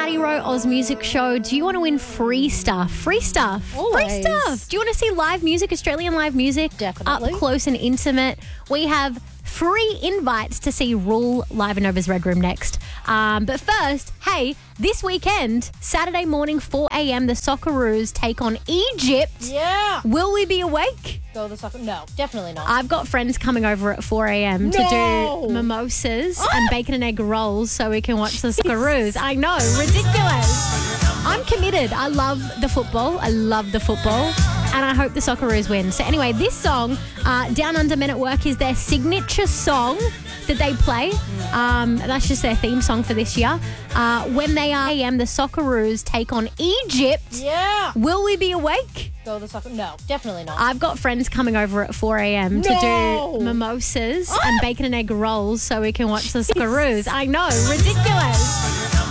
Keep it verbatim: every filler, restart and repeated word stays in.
Maddie Rowe Oz Music Show. Do you want to win free stuff? Free stuff. Always. Free stuff. Do you want to see live music, Australian live music? Definitely. Up close and intimate. We have free invites to see Rule live in Nova's Red Room next. Um, but first, hey, this weekend, Saturday morning, four a.m, the Socceroos take on Egypt. Yeah. Will we be awake? Go the soccer. No, definitely not. I've got friends coming over at four a.m. to No. do mimosas and bacon and egg rolls so we can watch the Socceroos. I know, ridiculous. I'm committed. I love the football. I love the football. And I hope the Socceroos win. So anyway, this song, uh, Down Under Men at Work, is their signature song that they play. Um, that's just their theme song for this year. Uh, when they are a.m, the Socceroos take on Egypt. Yeah. Will we be awake? Go the soccer. No, definitely not. I've got friends coming over at four a.m. to No. do mimosas and bacon and egg rolls so we can watch the Socceroos. I know, ridiculous.